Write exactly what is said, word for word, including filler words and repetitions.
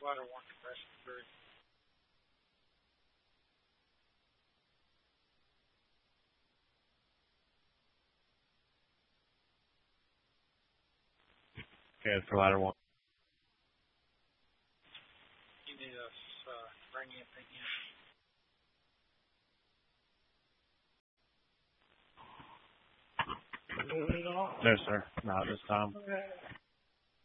ladder one compressor three. Okay, for ladder one. You need us uh, bring anything in. No, sir. Not this time.